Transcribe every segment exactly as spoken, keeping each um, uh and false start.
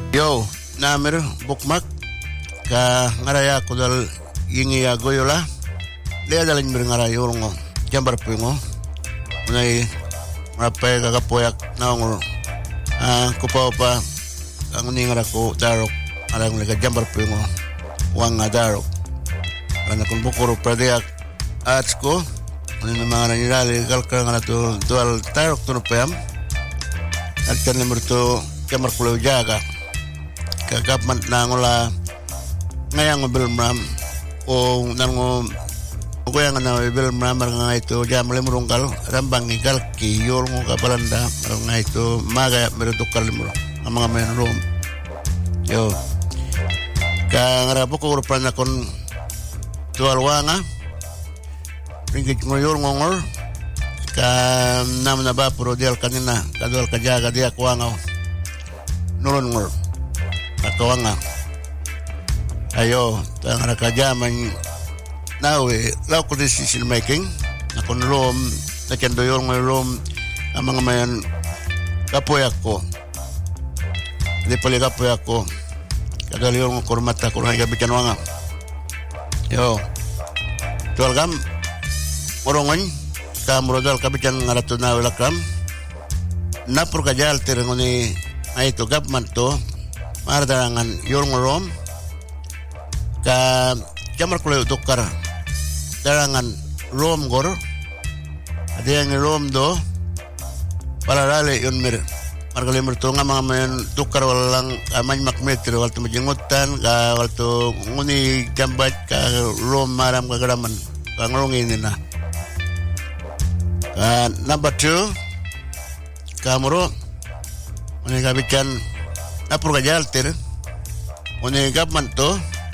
Yo, namir bukmak ka ngaraya ko dal yingi ya goyola. Lea dalin mir ngarayo ngo jambar pingo. Unay marape kakapoyak naong ah kupaw pa ang ningara ko darok arang lega jambar pingo wang darok. Ana kun bukuro pradeyak ats ko ani mga nangyari kalkang ana to dual darok to pem. At kan limur to jambar kulo jaga. Kagapman na ngula ngayang mobil mram o nango ko yang na mobil mram nga ito jam limurong kal rambang igal ki yor ngo kapalanda nga ito maga merutukal limuro ang mga men room yo ka ngarapo ko urupan na kon tual wanga ringgit ngo yor ngongor ka nam na ba puro dial kanina kadual kajaga dia kuwanga nulon ngor Nakawanga. Ayo, tang nakajaman nawe, lau ko decision making. Nakon rom, nakendo yung rom, ang mga mayan kapoy ako. Hindi pali kapoy ako. Kadali yung kurmata ko na igabitan wanga. Yo, tuwal kam, morongon, kamurodal kabitan nga rato na wilakam. Napur kajal tirang ni ay ito gapman to. Mardarangan yorong rom ka jamar kulo dokar darangan rom gor ada yang rom do para rale yon mir margali merto nga mga men dokar walang amany makmetro walto majingutan ka walto nguni jambat ka rom maram ka garaman ka ngorongin na ka number two kamuro ani kabican Napur kajal ter, one gapman to,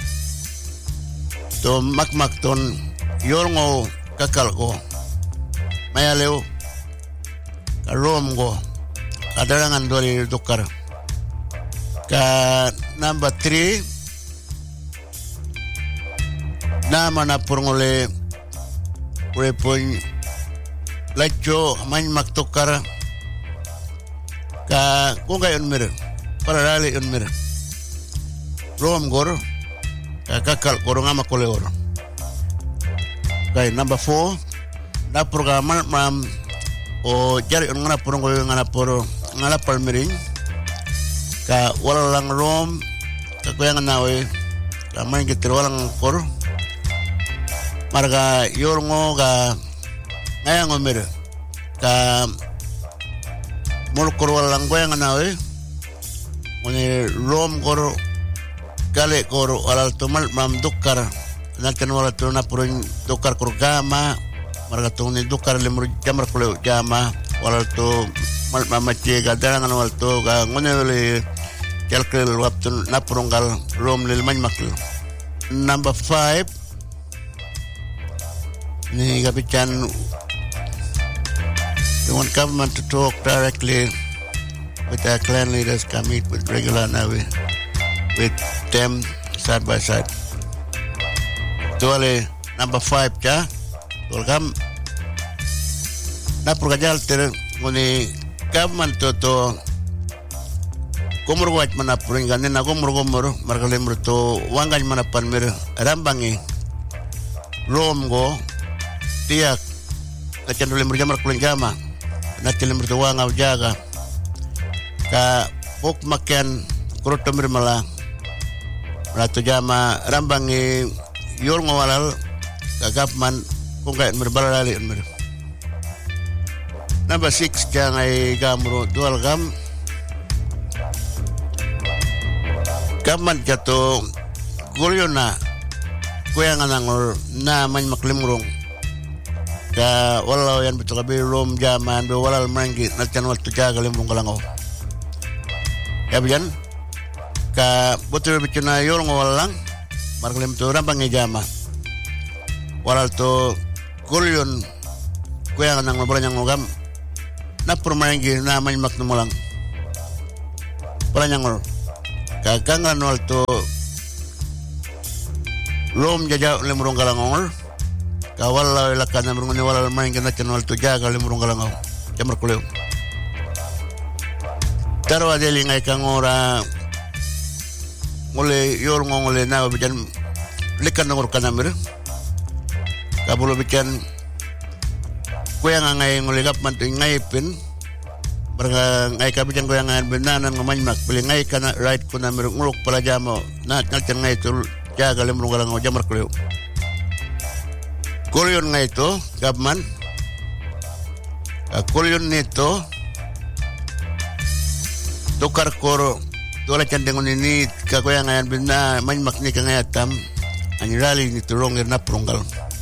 to makmak ton yorngo kakal ko, mayaleo, karom ko, kadarangan dori dokar. Ka number three, nama napur ngole, urepon, lacho main mak tokar, ka kung kayon mir. Para rali un mir rom gor kakal korong ama koleor kay number four na programa mam o jari un ngana purong koyo ngana poro ngala palmiring ka wala lang rom ka kuya nawe ka main gitir walang kor marga yorngo ga ngayang umir ka mulkor walang kuya nawe Oni rom koro kale koro alal tumal mam dukar nakan wala tu na purin dukar koro gama marga tu ni dukar lemur jamar kulo jama wala tu mal mama ciega darangan wala tu ga ngone wale kalkel waktu na purunggal rom lil man makl number five ni gabican we want government to talk directly with our clan leaders, come meet with regular now with, with them side by side. Tuale number five cha, welcome. Napur kajal ter nguni government to to kumur waj manapur ingani na kumur kumur margalim to wangaj manapan mir rambangi rom go tiak kacandulim berjamar kuling jama nakilim bertuang au jaga ka buk makian kuruto mirmala ratu jama rambangi yor ngawalal kagapman kung kaya mirbalalali mir number six kaya ngay gamro dual gam gaman kato gulyo na kuya nga nangor na man maklimrong ka walaw yan betul kabi rom jaman be walal mangi natyan wal tujaga limrong kalangaw Kabian ka betul betul na yorong walang markalim to rambangi jama walal to gulyon kuya nga nang mabalan yang ngogam na permaingi na man maknumulang palanyang ngor kakangan wal to rom jaja limrong kalangor kawal la lakan namrong ni walal main kana channel to jaga limrong kalangaw jamar kuleo tarwa deli ngai kangora ngole yor ngole na bijan likan ngor kanamir kabulo bijan kuya ngai ngole gap man ngai pin barga ngai kabijan kuya ngai benanan ngamany mak beli ngai kana right kunamir nguluk pala jamo na nalcan ngai tul jaga lemrung galang jamar kuleu kulyon ngai to gapman kulyon nito tukar koro dola candengon ini kagoyangan bina main makni kangayatam anirali ni turong irna pronggal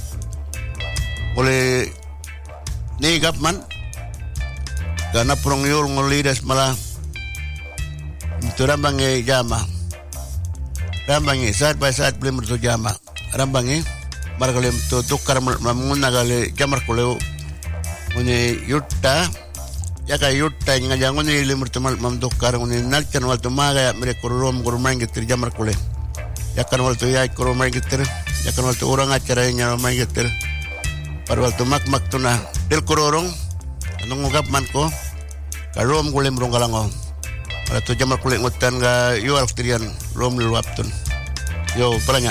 oleh ni gapman gana prong yul ngolidas malah itu rambangi jama rambangi saat by saat beli mertu jama rambangi margalem to tukar mamuna gale jamar kuleu muni yutta ya ka yutta nga jangon ni limur tumal mam tukar muni nalcan wal tumaga mere korom gormang gitir jamar kule ya kan wal tu ya koromang gitir ya kan wal tu orang acara nya romang gitir par wal tu mak mak tuna del kororong anong ngap man ko karom gulem rong galango ala tu jamar kule ngutan ga yo altrian rom luaptun yo palanya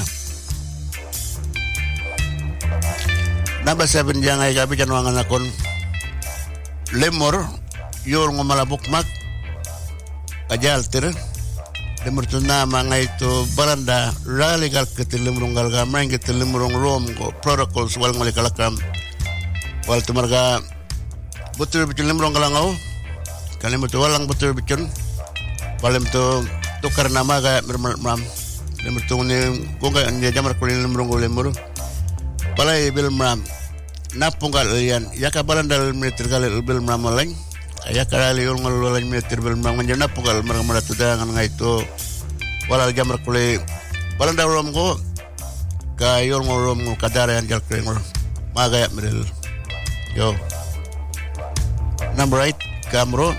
naba saben jangai gabi janwangan akon lemor yor ngomalabuk mak kajal tir lemor tu nama ngai tu baranda rali gal ketelemrong gal gamang ketelemrong rom ko protokol wal ngole kalakam wal tu marga betul betul lemrong galangau kalim tu walang betul betul walem tu tukar nama ga mermam lemor tu ni gonga nya jamar kulin lemrong lemor palai bil mam napunggal lian ya kabalan dal meter kali bil mamaleng ya kali ul ngololan meter bil mam nganja napunggal marang tudangan ngai to walal jamar kule balan dal rom go kayor ngorom kadara yang jal krengor magaya merel yo number eight kamro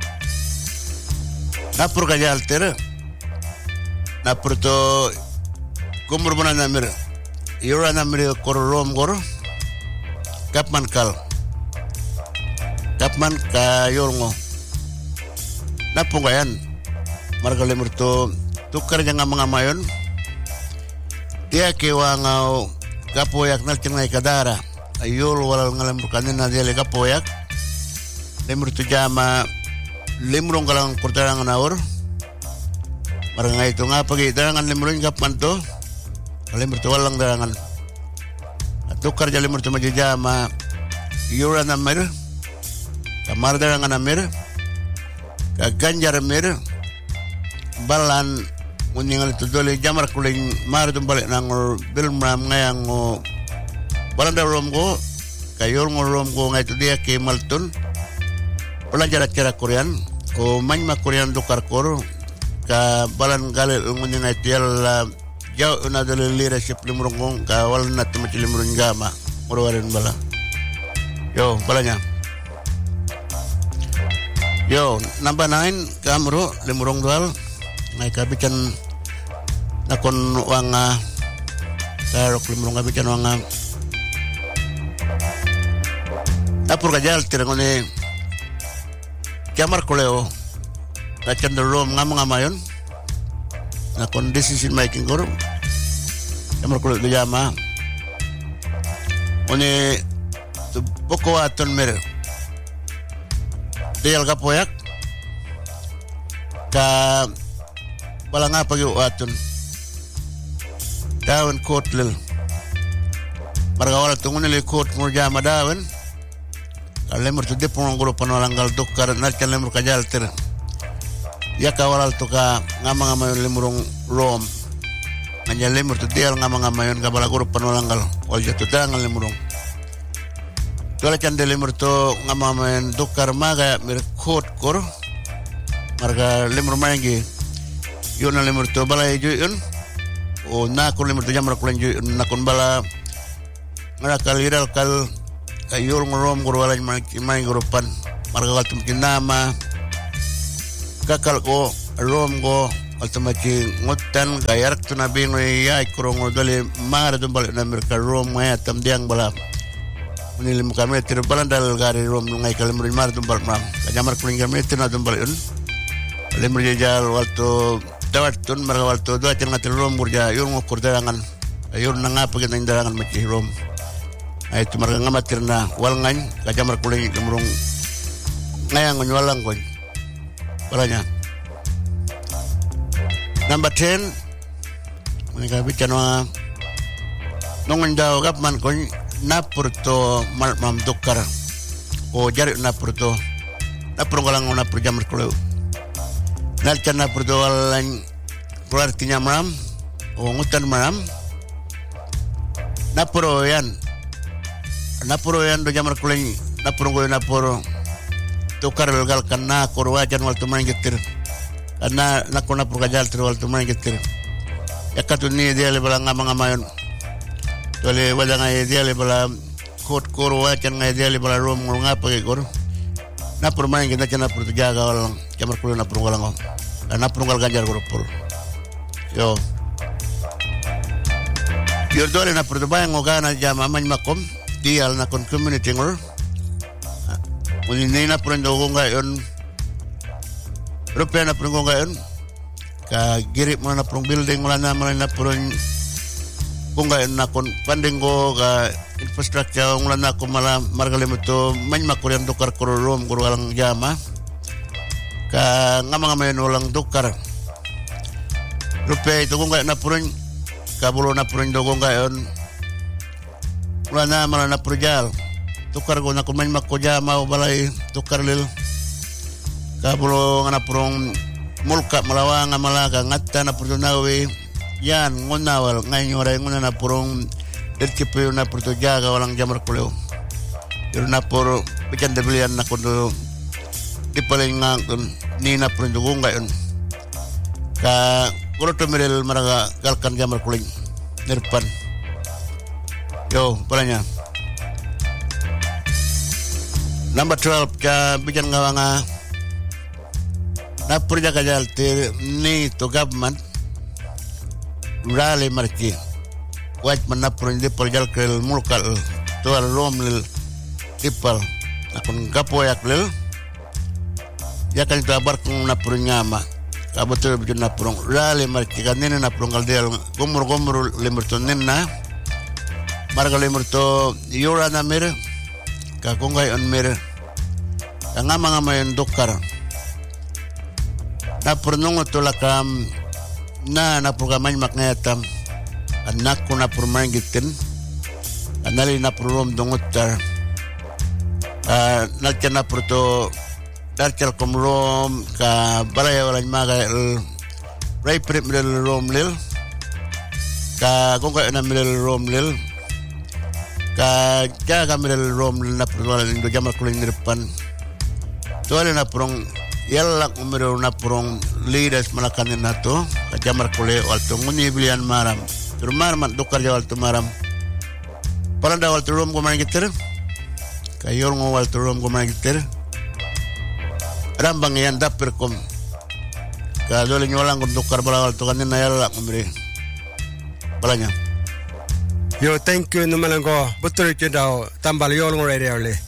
napur kajal ter napur to kumur banana mer yura namri korom gor kapman kal kapman ka yorngo napungayan marga lemur to tukar janga mga mayon dia kewangau kapoyak nal cengai kadara ayol walal ngalam kanin na dia le kapoyak lemur to jama lemurong kalang kurtarang naur marga ngai to nga pagi darangan lemurong kapman to lemur to walang darangan tukar jali murtu majijama yura namir kamar darangan namir kaganjar mir balan uningal itu dole jamar kuling mar tu balik nangor bil mam ngayang ngo balan darom go kayor ngorom go ngai tu dia ke maltun pelajar cara Korean o manma Korean tukar kor ka balan galil uningal tial jauh na dalil leadership limrong kawal na temati limrong gama murawarin bala yo balanya yo number nine kamro limrong dal ngai kabican nakon wanga tarok limrong kabican wanga apur kajal tirangone kamar koleo na chandarom ngamang amayon nakon decision making guru kamar kulit dijama oni tu boko aton mer dial kapoyak ka balanga pagi aton dawen kotlil marga wala tungune le kot mur jama dawen kalemur tu depong guru panolanggal tukar narkan lemur kajal ter ya kawalal tu ka ngamang-ngamayon limurong rom nganya limur tu dial ngamang-ngamayon ka balaguro panolanggal wal jatuh tangan limurong Dole cande limur to ngamamayan tukar maga mir khot kor marga limur mangi yona limur to balai juyun o na ko limur to jamar ko juyun na kon bala ngara kaliral kal ayul ngorom gorwalay mai goropan marga tum kinama kakal ko rom go ultimati ngutan gayar tu nabi ngoy ay kurong dole mar dum bal na mir ka rom ngoy tam diang bala unilim kami terbalan dal gari rom ngai kalim rin mar dum bal mam jamar kuling kami tena dum bal un lim rijal waktu tawatun margawal to do atin ngatil rom burja yung kurdarangan ayun na nga pagin indarangan machi rom ay tumarga nga matirna walngan kajamar kuling lumrong ngayang walang ko palanya. Number ten mereka bicara nongon daw gapman ko napurto mal mamdukar o jari napurto napurong lang napur jamar kulo nalcan napurto walang keluar tinya maram o ngutan maram napuro yan napuro yan do jamar kulo napurong ko napuro tukar gal kana korwajan wal tuman getir karena nakuna purkajal ter wal tuman getir yakatuni dia le bala ngama-ngamayon tole wala nga dia le bala kot korwajan nga dia le bala rom nga pagi kor na purman kita cana purjaga wal jamar kulo na purungalang na purungal ganjar gor pur yo yo dole na purbayang ngogana jama man makom dial na kon community ngor Unini na purun dogo ngayon rupiah na purun ngayon ka girip mo na purun building wala na man na purun kung ngayon na kon panding ko ka infrastructure wala na ko mala margalim ito man makuryan dukar kururum kuru walang jama ka nga mga mayon walang dukar rupiah ito kung ngayon na purun kabulo na purun dogo ngayon wala na man na purjal tukar ko na kumain makoja mau balay tukar lil kabulo nga na purong mulka malawa nga malaga ngatta na purtunawi yan ngunawal ngayon oray nguna na purong dirkipuyo na purtujaga walang jamar kuleo pero na puro bikin debilian na kundo di paling nga ni na purong dugung ngayon ka kuro tumiril maraga galkan jamar kuling nirpan yo palanya. Number twelve ka bijan nga nga na purja kajal te ni to government rally marki waj man na purja purjal kel mulkal to al rom lil tipal akon kapoyak lil ya kan tabar kung na purnya ma kabutul bijan na purong rally marki kanin na purong kaldel gumur gumur limurto ninna marga limurto yura na mir ka kungay on mir nga mga mayon dukar na purnong tulakam na napugamay maknayatam anak ko na purmain gitin anali na purom dungutar uh, nagkan na purto darchal kumrom ka balaya walang maga ray prip milil romlil ka kungay na milil romlil ka jaga milil romlil na purwalan indo jamal kuling nirpan tuwala na purong yalak umiro na purong leaders malakanin na to kajamar kule walto ngunibilian maram pero maram dukar ja walto maram palanda walto rom ko manigitir kayor ngo walto rom ko manigitir rambang yan dapir kom ka dole nyolang ko dukar bala walto kanin na yalak umire balanya yo thank you numalango betul ke daw tambal yol ngo radio le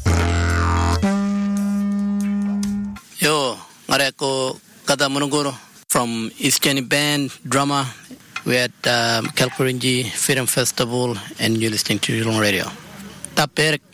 Yo, ngareko kada monogoro from Eastern Band drama. We're at um, Kalkurinji Film Festival, and you're listening to Yulong Radio. Taper